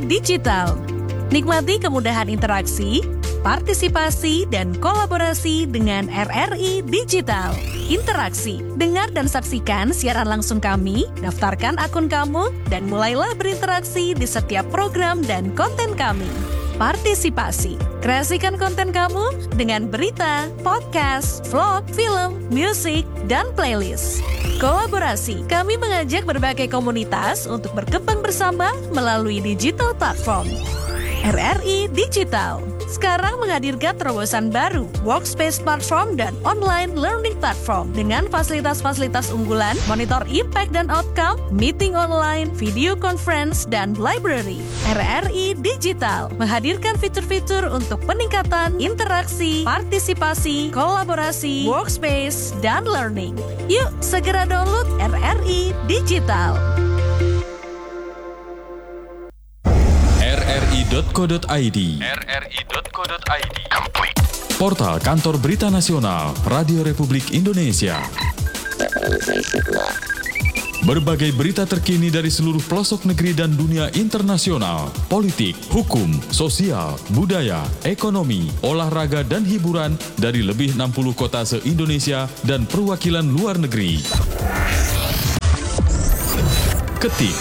Digital. Nikmati kemudahan interaksi, partisipasi, dan kolaborasi dengan RRI Digital. Interaksi, dengar dan saksikan siaran langsung kami, daftarkan akun kamu, dan mulailah berinteraksi di setiap program dan konten kami. Partisipasi, kreasikan konten kamu dengan berita, podcast, vlog, film, musik, dan playlist. Kolaborasi, kami mengajak berbagai komunitas untuk berkembang bersama melalui digital platform. RRI Digital sekarang menghadirkan terobosan baru, workspace platform dan online learning platform dengan fasilitas-fasilitas unggulan, monitor impact dan outcome, meeting online, video conference, dan library. RRI Digital menghadirkan fitur-fitur untuk peningkatan interaksi, partisipasi, kolaborasi, workspace, dan learning. Yuk, segera download RRI Digital. rri.co.id Portal Kantor Berita Nasional Radio Republik Indonesia. Berbagai berita terkini dari seluruh pelosok negeri dan dunia internasional, politik, hukum, sosial, budaya, ekonomi, olahraga, dan hiburan dari lebih 60 kota se-Indonesia dan perwakilan luar negeri. Ketik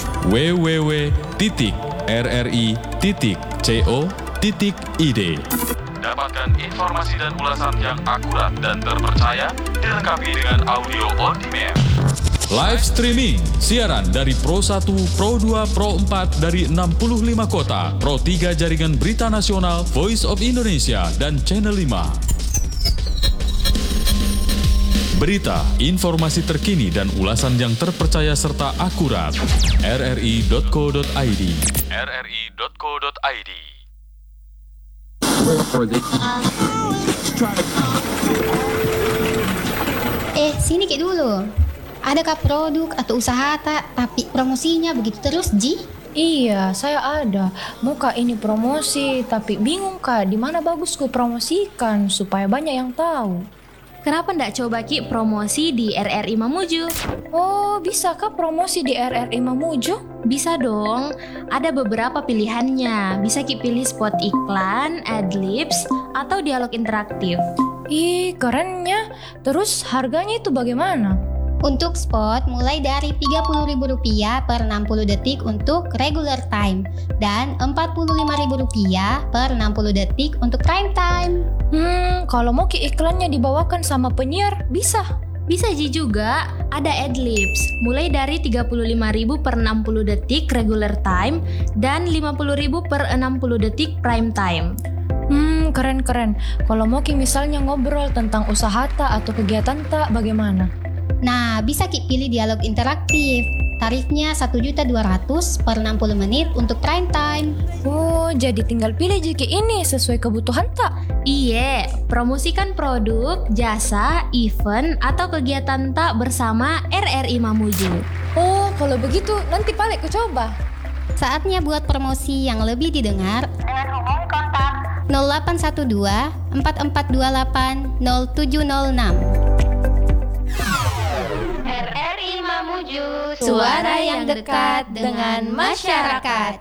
www.rri.co.id. Dapatkan informasi dan ulasan yang akurat dan terpercaya, dilengkapi dengan audio on demand. Live streaming, siaran dari Pro 1, Pro 2, Pro 4 dari 65 kota, Pro 3 Jaringan Berita Nasional, Voice of Indonesia, dan Channel 5. Berita, informasi terkini dan ulasan yang terpercaya serta akurat. rri.co.id. rri.co.id. Sini Kek dulu. Adakah produk atau usaha tapi promosinya begitu terus, Ji? Iya, saya ada. Muka ini promosi, tapi bingung Kak, di mana bagus ku promosikan supaya banyak yang tahu. Kenapa ndak coba Ki promosi di RRI Mamuju? Oh, bisa Kak promosi di RRI Mamuju? Bisa dong, ada beberapa pilihannya. Bisa Ki pilih spot iklan, adlibs, atau dialog interaktif. Ih, kerennya. Terus harganya itu bagaimana? Untuk spot mulai dari Rp30.000 per 60 detik untuk regular time dan Rp45.000 per 60 detik untuk prime time. Kalau mau iklannya dibawakan sama penyiar, bisa? Bisa Ji juga, ada adlibs mulai dari Rp35.000 per 60 detik regular time dan Rp50.000 per 60 detik prime time. Keren-keren. Kalau mau misalnya ngobrol tentang usaha atau kegiatan bagaimana? Nah, bisa pilih dialog interaktif. Tarifnya Rp1.200.000 per 60 menit untuk prime time. Oh, jadi tinggal pilih jika ini sesuai kebutuhan Iya, promosikan produk, jasa, event, atau kegiatan bersama RRI Mamuju. Oh, kalau begitu nanti balik ku coba. Saatnya buat promosi yang lebih didengar dengan hubungi kontak 0812 4428 0706. RRI Mamuju, suara yang dekat dengan masyarakat.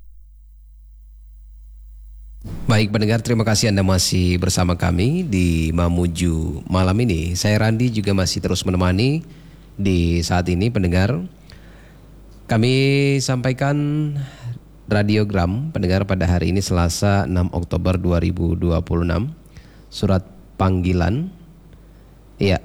Baik pendengar, terima kasih Anda masih bersama kami di Mamuju malam ini. Saya Randi juga masih terus menemani di saat ini pendengar. Kami sampaikan radiogram pendengar pada hari ini Selasa 6 Oktober 2026. Surat panggilan. Ya.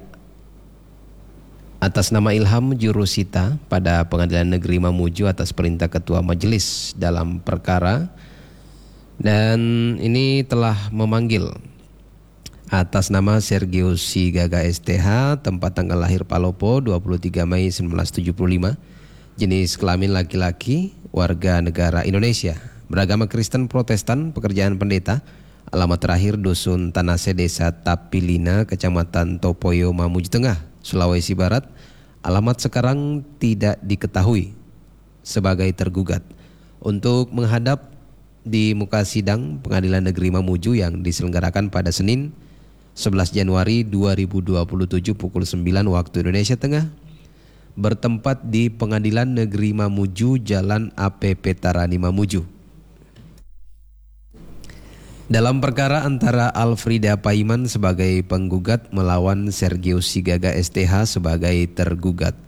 Atas nama Ilham Jurusita pada Pengadilan Negeri Mamuju atas perintah Ketua Majelis dalam perkara, dan ini telah memanggil atas nama Sergius Sigaga STH, tempat tanggal lahir Palopo 23 Mei 1975, jenis kelamin laki-laki, warga negara Indonesia, beragama Kristen Protestan, pekerjaan pendeta, alamat terakhir Dusun Tanase, Desa Tapilina, Kecamatan Topoyo, Mamuju Tengah, Sulawesi Barat. Alamat sekarang tidak diketahui sebagai tergugat. Untuk menghadap di muka sidang Pengadilan Negeri Mamuju yang diselenggarakan pada Senin 11 Januari 2027 pukul 9 waktu Indonesia Tengah, bertempat di Pengadilan Negeri Mamuju, Jalan AP Petarani Mamuju. Dalam perkara antara Alfrida Paiman sebagai penggugat melawan Sergio Sigaga STH sebagai tergugat.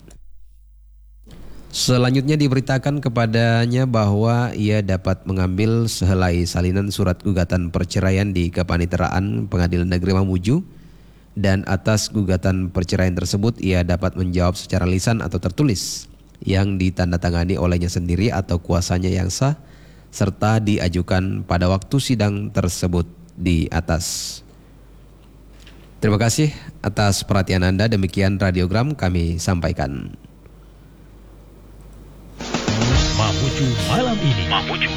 Selanjutnya diberitakan kepadanya bahwa ia dapat mengambil sehelai salinan surat gugatan perceraian di Kepaniteraan Pengadilan Negeri Mamuju, dan atas gugatan perceraian tersebut ia dapat menjawab secara lisan atau tertulis yang ditandatangani olehnya sendiri atau kuasanya yang sah, serta diajukan pada waktu sidang tersebut di atas. Terima kasih atas perhatian Anda. Demikian radiogram kami sampaikan. Mamuju malam ini.